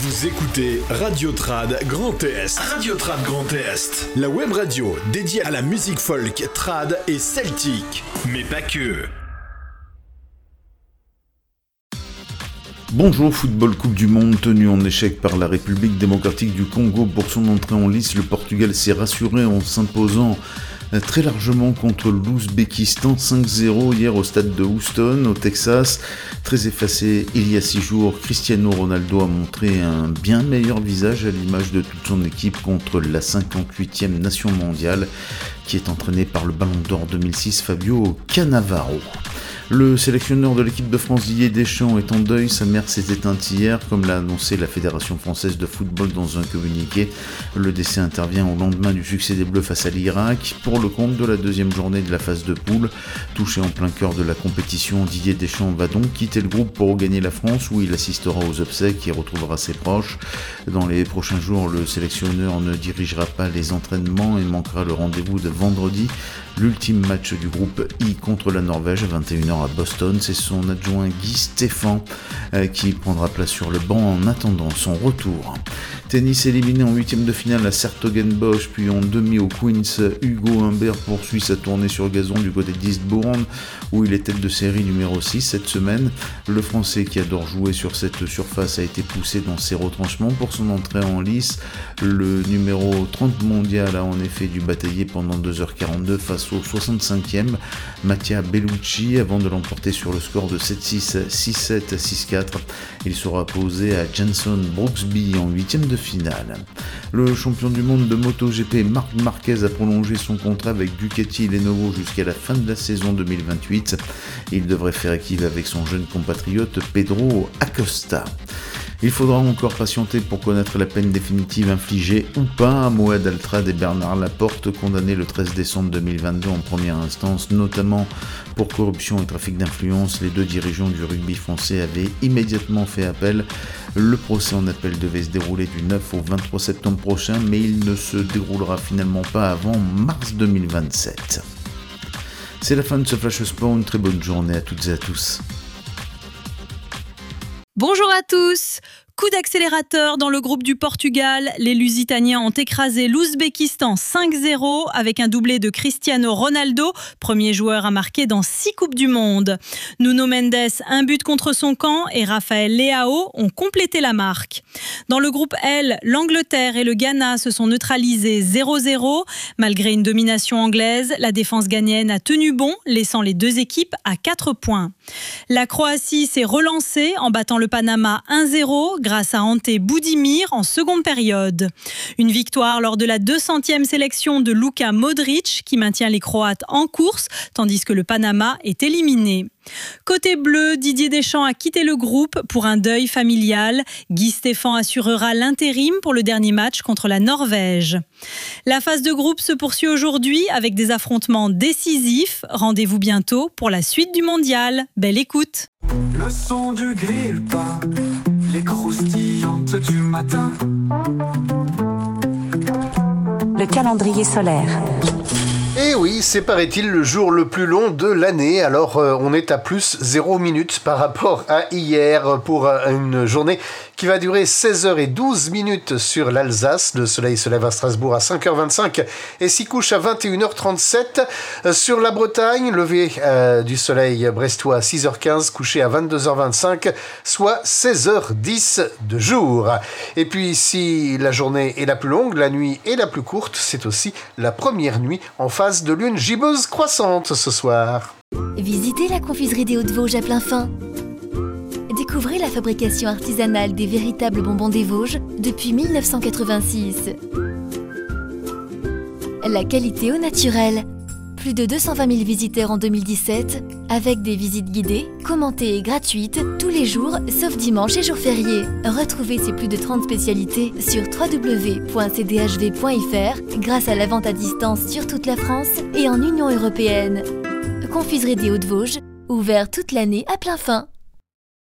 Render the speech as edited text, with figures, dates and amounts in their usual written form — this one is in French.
Vous écoutez Radio Trad Grand Est. Radio Trad Grand Est. La web radio dédiée à la musique folk, trad et celtique. Mais pas que. Bonjour, football Coupe du Monde tenu en échec par la République démocratique du Congo pour son entrée en lice. Le Portugal s'est rassuré en s'imposant très largement contre l'Ouzbékistan 5-0 hier au stade de Houston au Texas. Très effacé il y a 6 jours, Cristiano Ronaldo a montré un bien meilleur visage à l'image de toute son équipe contre la 58e nation mondiale qui est entraînée par le Ballon d'Or 2006 Fabio Cannavaro. Le sélectionneur de l'équipe de France Didier Deschamps est en deuil, sa mère s'est éteinte hier, comme l'a annoncé la Fédération française de football dans un communiqué. Le décès intervient au lendemain du succès des Bleus face à l'Irak, pour le compte de la deuxième journée de la phase de poule. Touché en plein cœur de la compétition, Didier Deschamps va donc quitter le groupe pour regagner la France, où il assistera aux obsèques et retrouvera ses proches. Dans les prochains jours, le sélectionneur ne dirigera pas les entraînements et manquera le rendez-vous de vendredi. L'ultime match du groupe I contre la Norvège à 21h à Boston, c'est son adjoint Guy Stéphane qui prendra place sur le banc en attendant son retour. Tennis éliminé en 8e de finale à 's-Hertogenbosch puis en demi au Queens, Hugo Humbert poursuit sa tournée sur gazon du côté d'Eastbourne où il est tête de série numéro 6 cette semaine. Le Français qui adore jouer sur cette surface a été poussé dans ses retranchements pour son entrée en lice. Le numéro 30 mondial a en effet dû batailler pendant 2h42 face au 65e Mattia Bellucci avant de l'emporter sur le score de 7-6, 6-7, 6-4. Il sera opposé à Jenson Brooksby en 8e de finale. Le champion du monde de MotoGP Marc Marquez a prolongé son contrat avec Ducati et Lenovo jusqu'à la fin de la saison 2028. Il devrait faire équipe avec son jeune compatriote Pedro Acosta. Il faudra encore patienter pour connaître la peine définitive infligée ou pas à Moed Altrad et Bernard Laporte, condamnés le 13 décembre 2022 en première instance, notamment pour corruption et trafic d'influence. Les deux dirigeants du rugby français avaient immédiatement fait appel. Le procès en appel devait se dérouler du 9 au 23 septembre prochain, mais il ne se déroulera finalement pas avant mars 2027. C'est la fin de ce Flash Sport, une très bonne journée à toutes et à tous. Bonjour à tous. Coup d'accélérateur dans le groupe du Portugal. Les Lusitaniens ont écrasé l'Ouzbékistan 5-0 avec un doublé de Cristiano Ronaldo, premier joueur à marquer dans 6 Coupes du Monde. Nuno Mendes, un but contre son camp et Rafael Leao ont complété la marque. Dans le groupe L, l'Angleterre et le Ghana se sont neutralisés 0-0. Malgré une domination anglaise, la défense ghanéenne a tenu bon, laissant les deux équipes à 4 points. La Croatie s'est relancée en battant le Panama 1-0 grâce à Ante Budimir en seconde période. Une victoire lors de la 200e sélection de Luka Modric qui maintient les Croates en course tandis que le Panama est éliminé. Côté bleu, Didier Deschamps a quitté le groupe pour un deuil familial. Guy Stéphane assurera l'intérim pour le dernier match contre la Norvège. La phase de groupe se poursuit aujourd'hui avec des affrontements décisifs. Rendez-vous bientôt pour la suite du mondial. Belle écoute. Le son du grille-pain, les croustillantes du matin. Le calendrier solaire. Et oui, c'est paraît-il le jour le plus long de l'année, alors on est à plus 0 minutes par rapport à hier pour une journée qui va durer 16h12 sur l'Alsace. Le soleil se lève à Strasbourg à 5h25 et s'y couche à 21h37. Sur la Bretagne, lever du soleil brestois à 6h15, couché à 22h25, soit 16h10 de jour. Et puis si la journée est la plus longue, la nuit est la plus courte, c'est aussi la première nuit en phase de lune gibbeuse croissante ce soir. Visitez la confiserie des Hauts-de-Vosges à plein fin. Découvrez la fabrication artisanale des véritables bonbons des Vosges depuis 1986. La qualité au naturel. Plus de 220 000 visiteurs en 2017, avec des visites guidées, commentées et gratuites, tous les jours, sauf dimanche et jours fériés. Retrouvez ces plus de 30 spécialités sur www.cdhv.fr grâce à la vente à distance sur toute la France et en Union européenne. Confiserie des Hauts-de-Vosges, ouvert toute l'année à plein fin.